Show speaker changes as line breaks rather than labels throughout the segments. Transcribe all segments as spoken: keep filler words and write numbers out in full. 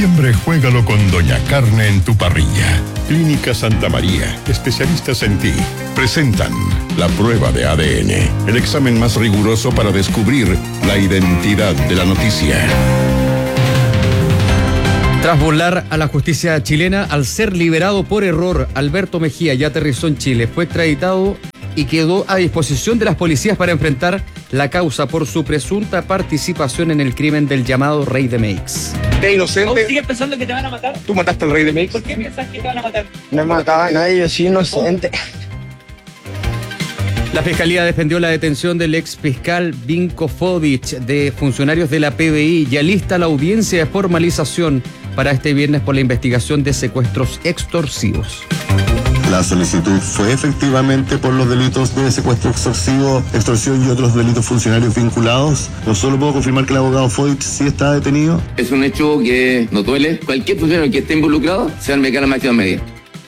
septiembre juégalo con Doña Carne en tu parrilla. Clínica Santa María, especialistas en ti, presentan la prueba de A D N, el examen más riguroso para descubrir la identidad de la noticia.
Tras burlar a la justicia chilena, al ser liberado por error, Alberto Mejía ya aterrizó en Chile, fue extraditado y quedó a disposición de las policías para enfrentar la causa por su presunta participación en el crimen del llamado Rey de Meix.
¿Eres inocente?
¿Vos sigues pensando que te van a matar?
¿Tú mataste al Rey de Meix?
¿Por qué piensas que te van a matar?
No mataba a nadie, yo soy inocente.
La Fiscalía defendió la detención del ex fiscal Vinko Fodic de funcionarios de la P D I y alista la audiencia de formalización para este viernes por la investigación de secuestros extorsivos.
La solicitud fue efectivamente por los delitos de secuestro extorsivo, extorsión y otros delitos funcionarios vinculados. No solo puedo confirmar que el abogado Fodic sí está detenido.
Es un hecho que nos duele. Cualquier funcionario que esté involucrado se arme a la máxima medida.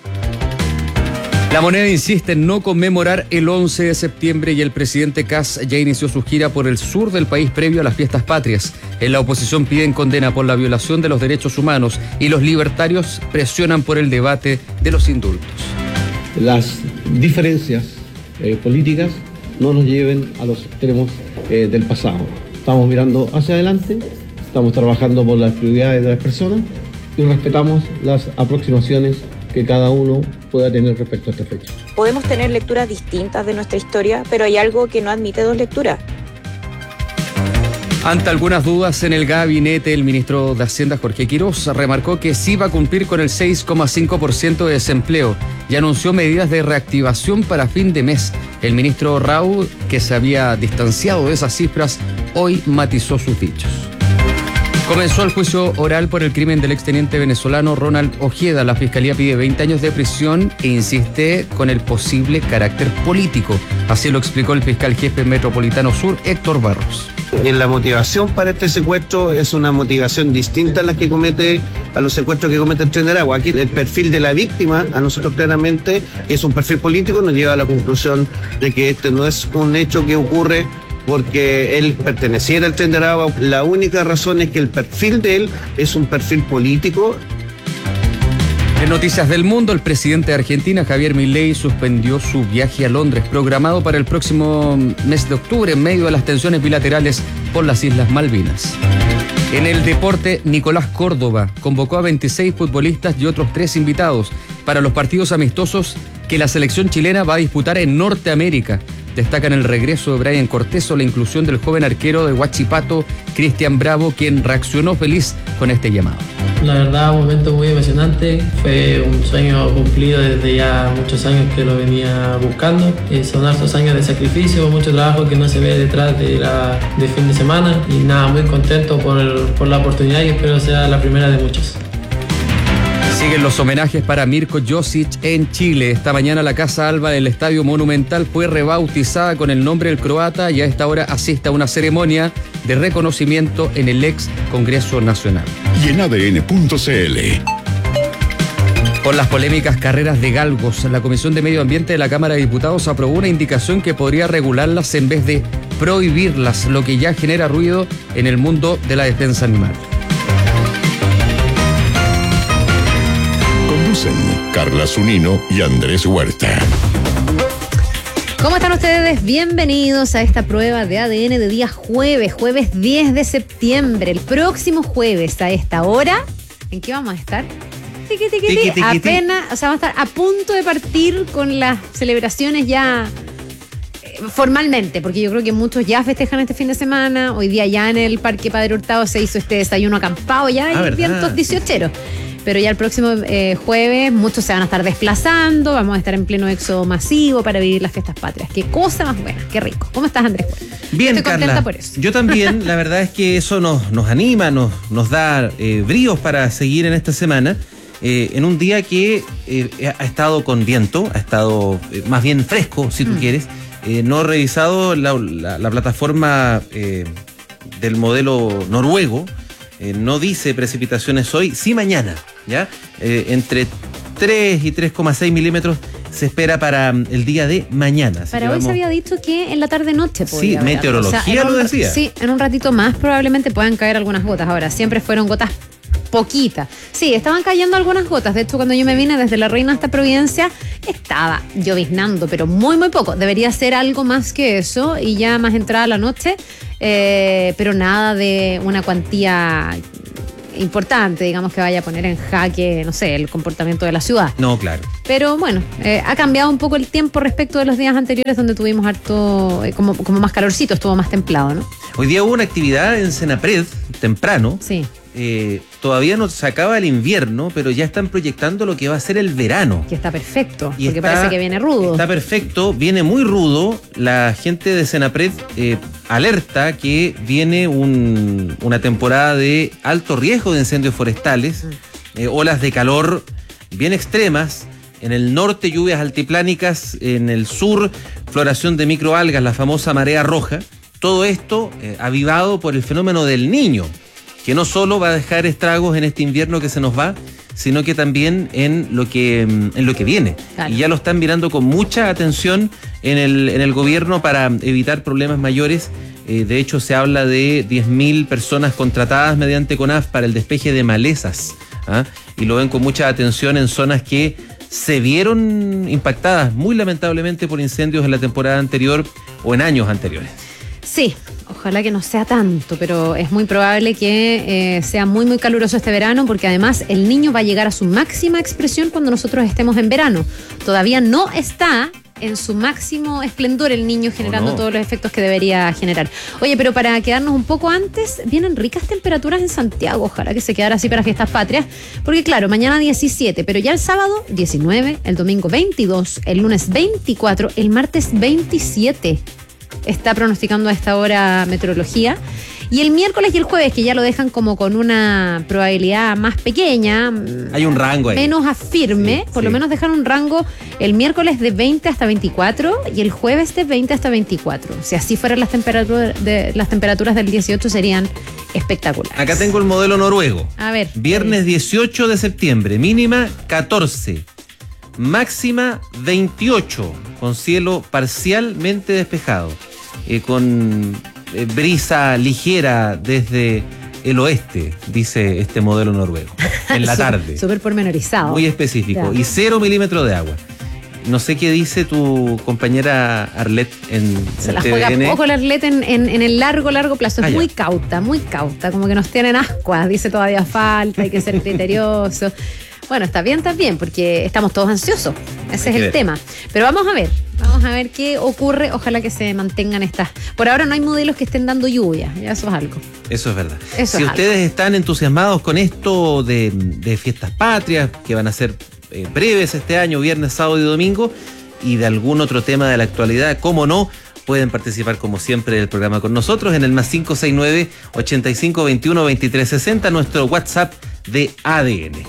La Moneda insiste en no conmemorar el once de septiembre y el presidente Kast ya inició su gira por el sur del país previo a las fiestas patrias. En la oposición piden condena por la violación de los derechos humanos y los libertarios presionan por el debate de los indultos.
Las diferencias eh, políticas no nos lleven a los extremos eh, del pasado. Estamos mirando hacia adelante, estamos trabajando por las prioridades de las personas y respetamos las aproximaciones que cada uno pueda tener respecto a esta fecha.
Podemos tener lecturas distintas de nuestra historia, pero hay algo que no admite dos lecturas.
Ante algunas dudas en el gabinete, el ministro de Hacienda, Jorge Quiroz, remarcó que sí va a cumplir con el seis coma cinco por ciento de desempleo y anunció medidas de reactivación para fin de mes. El ministro Raúl, que se había distanciado de esas cifras, hoy matizó sus dichos. Comenzó el juicio oral por el crimen del exteniente venezolano Ronald Ojeda. La Fiscalía pide veinte años de prisión e insiste con el posible carácter político. Así lo explicó el fiscal jefe metropolitano sur, Héctor Barros.
La motivación para este secuestro es una motivación distinta a la que comete, a los secuestros que comete el Tren de Aragua. Aquí el perfil de la víctima, a nosotros claramente, que es un perfil político, nos lleva a la conclusión de que este no es un hecho que ocurre porque él perteneciera al Tren de Aragua. La única razón es que el perfil de él es un perfil político.
En Noticias del Mundo, el presidente de Argentina, Javier Milei, suspendió su viaje a Londres, programado para el próximo mes de octubre, en medio de las tensiones bilaterales por las Islas Malvinas. En el deporte, Nicolás Córdoba convocó a veintiséis futbolistas y otros tres invitados para los partidos amistosos que la selección chilena va a disputar en Norteamérica. Destacan el regreso de Brian Cortés o la inclusión del joven arquero de Huachipato, Cristian Bravo, quien reaccionó feliz con este llamado.
La verdad, un momento muy emocionante. Fue un sueño cumplido desde ya muchos años que lo venía buscando. Eh, son hartos años de sacrificio, mucho trabajo que no se ve detrás de, la, de fin de semana. Y nada, muy contento por, el, por la oportunidad y espero sea la primera de muchos.
Siguen los homenajes para Mirko Josic en Chile. Esta mañana la Casa Alba del Estadio Monumental fue rebautizada con el nombre del croata y a esta hora asiste a una ceremonia de reconocimiento en el ex Congreso Nacional.
Y en A D N punto C L.
Por las polémicas carreras de galgos, la Comisión de Medio Ambiente de la Cámara de Diputados aprobó una indicación que podría regularlas en vez de prohibirlas, lo que ya genera ruido en el mundo de la defensa animal.
Carla Zunino y Andrés Huerta.
¿Cómo están ustedes? Bienvenidos a esta prueba de A D N de día jueves, jueves diez de septiembre. El próximo jueves a esta hora, ¿en qué vamos a estar? Tiqui, tiqui, tiqui. Tiqui, tiqui, Apenas, o sea, vamos a estar a punto de partir con las celebraciones ya eh, formalmente, porque yo creo que muchos ya festejan este fin de semana. Hoy día ya en el Parque Padre Hurtado se hizo este desayuno acampado ya y ah, vientos dieciocheros. Pero ya el próximo eh, jueves muchos se van a estar desplazando, vamos a estar en pleno éxodo masivo para vivir las fiestas patrias. Qué cosa más buena, qué rico. ¿Cómo estás, Andrés?
Bien,
Estoy contenta
Carla.
Por eso.
Yo también, la verdad es que eso nos, nos anima, nos, nos da eh, bríos para seguir en esta semana, eh, en un día que eh, ha estado con viento, ha estado eh, más bien fresco, si tú mm. quieres. Eh, no he revisado la, la, la plataforma eh, del modelo noruego. Eh, no dice precipitaciones hoy, sí mañana, ¿ya? Eh, entre tres y tres coma seis milímetros se espera para el día de mañana. Así
para hoy vamos... se había dicho que en la tarde-noche podría
Sí, meteorología o sea,
un,
lo decía.
Sí, en un ratito más probablemente puedan caer algunas gotas. Ahora, siempre fueron gotas Poquita. Sí, estaban cayendo algunas gotas. De hecho, cuando yo me vine desde La Reina hasta Providencia, estaba lloviznando, pero muy, muy poco. Debería ser algo más que eso y ya más entrada la noche, eh, pero nada de una cuantía importante, digamos, que vaya a poner en jaque, no sé, el comportamiento de la ciudad.
No, claro.
Pero bueno, eh, ha cambiado un poco el tiempo respecto de los días anteriores donde tuvimos harto, eh, como, como más calorcito, estuvo más templado, ¿no?
Hoy día hubo una actividad en Senapred, temprano.
Sí.
Eh, todavía no se acaba el invierno, pero ya están proyectando lo que va a ser el verano.
Que está perfecto,
Y
porque
está-
parece que viene rudo.
Está perfecto, viene muy rudo. La gente de Senapred eh, alerta que viene un- una temporada de alto riesgo de incendios forestales, eh, olas de calor bien extremas. En el norte, lluvias altiplánicas. En el sur, floración de microalgas, la famosa marea roja. Todo esto eh, avivado por el fenómeno del Niño, que no solo va a dejar estragos en este invierno que se nos va, sino que también en lo que, mm, en lo que viene.
Claro.
Y ya lo están mirando con mucha atención en el, en el gobierno para evitar problemas mayores. Eh, de hecho, se habla de diez mil personas contratadas mediante CONAF para el despeje de malezas, ¿ah? Y lo ven con mucha atención en zonas que se vieron impactadas muy lamentablemente por incendios en la temporada anterior o en años anteriores.
Sí, ojalá que no sea tanto, pero es muy probable que eh, sea muy, muy caluroso este verano, porque además el Niño va a llegar a su máxima expresión cuando nosotros estemos en verano. Todavía no está en su máximo esplendor el Niño generando
no.
todos los efectos que debería generar. Oye, pero para quedarnos un poco antes, vienen ricas temperaturas en Santiago, ojalá que se quedara así para fiestas patrias, porque claro, mañana diecisiete, pero ya el sábado diecinueve, el domingo veintidós, el lunes veinticuatro, el martes veintisiete. Está pronosticando a esta hora meteorología. Y el miércoles y el jueves, que ya lo dejan como con una probabilidad más pequeña,
Hay un rango ahí.
menos afirme,
Sí,
por
sí.
lo menos dejan un rango el miércoles de veinte hasta veinticuatro y el jueves de veinte hasta veinticuatro. Si así fueran las temperaturas, de, las temperaturas del dieciocho serían espectaculares.
Acá tengo el modelo noruego.
A ver.
Viernes dieciocho de septiembre, mínima catorce, máxima veintiocho, con cielo parcialmente despejado, eh, con eh, brisa ligera desde el oeste, dice este modelo noruego, en la
Súper-
tarde.
Súper pormenorizado.
Muy específico.
Ya.
Y cero milímetros de agua. No sé qué dice tu compañera Arlette en,
Se
en
la
T V
juega
N.
poco la Arlette en, en, en el largo, largo plazo. Es
Ah, ya.
muy cauta, muy cauta. Como que nos tienen ascuas. Dice todavía falta, hay que ser criterioso. Bueno, está bien, está bien, porque estamos todos ansiosos. Ese
Hay
es
que
el
ver.
tema. Pero vamos a ver, vamos a ver qué ocurre. Ojalá que se mantengan estas. Por ahora no hay modelos que estén dando lluvia, ya eso es algo.
Eso es verdad.
Eso
si
es
ustedes están entusiasmados con esto de, de fiestas patrias, que van a ser eh, breves este año, viernes, sábado y domingo, y de algún otro tema de la actualidad, cómo no, pueden participar como siempre del programa con nosotros en el más cinco seis nueve, ochenta y cinco veintiuno, veintitrés sesenta, nuestro WhatsApp de A D N.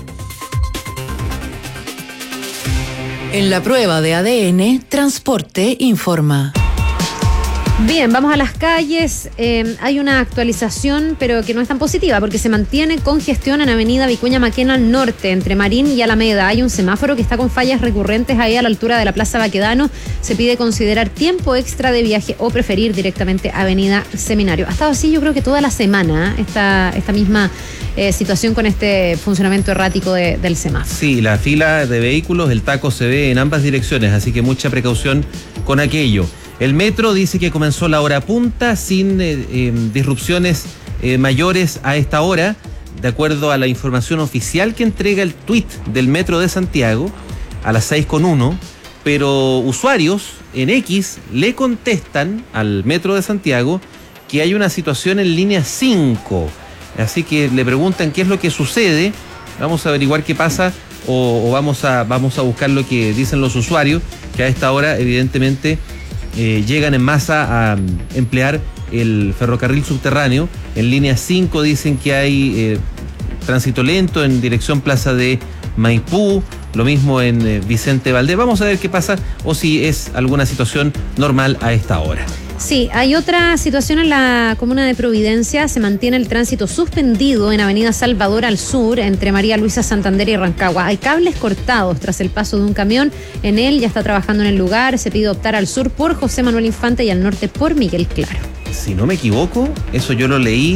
En la prueba de A D N, Transporte informa.
Bien, vamos a las calles. Eh, hay una actualización, pero que no es tan positiva, porque se mantiene congestión en Avenida Vicuña Maquena al norte, entre Marín y Alameda. Hay un semáforo que está con fallas recurrentes ahí a la altura de la Plaza Baquedano. Se pide considerar tiempo extra de viaje o preferir directamente Avenida Seminario. Ha estado así, yo creo que toda la semana, ¿eh? esta, esta misma eh, situación con este funcionamiento errático de- del semáforo.
Sí, la fila de vehículos, el taco se ve en ambas direcciones, así que mucha precaución con aquello. El metro dice que comenzó la hora punta sin eh, eh, disrupciones eh, mayores a esta hora, de acuerdo a la información oficial que entrega el tuit del Metro de Santiago a las seis con uno, pero usuarios en X le contestan al Metro de Santiago que hay una situación en línea cinco, así que le preguntan qué es lo que sucede. Vamos a averiguar qué pasa o, o vamos, a, vamos a buscar lo que dicen los usuarios, que a esta hora evidentemente Eh, llegan en masa a um, emplear el ferrocarril subterráneo. En línea cinco dicen que hay eh, tránsito lento en dirección Plaza de Maipú, lo mismo en eh, Vicente Valdés. Vamos a ver qué pasa o si es alguna situación normal a esta hora.
Sí, hay otra situación en la comuna de Providencia. Se mantiene el tránsito suspendido en Avenida Salvador al sur, entre María Luisa Santander y Rancagua. Hay cables cortados tras el paso de un camión. En él ya está trabajando en el lugar. Se pide optar al sur por José Manuel Infante y al norte por Miguel Claro.
Si no me equivoco, eso yo lo leí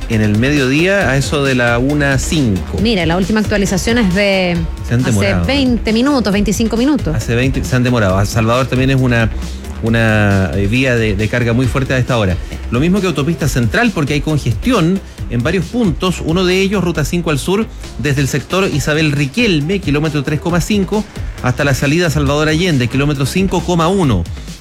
en el mediodía a eso de la una cinco.
Mira, la última actualización es de hace veinte minutos, veinticinco minutos.
Hace veinte, se han demorado. Salvador también es una, una vía de, de carga muy fuerte a esta hora. Lo mismo que Autopista Central, porque hay congestión en varios puntos. Uno de ellos, Ruta cinco al sur, desde el sector Isabel Riquelme, kilómetro tres coma cinco, hasta la salida Salvador Allende, kilómetro cinco coma uno.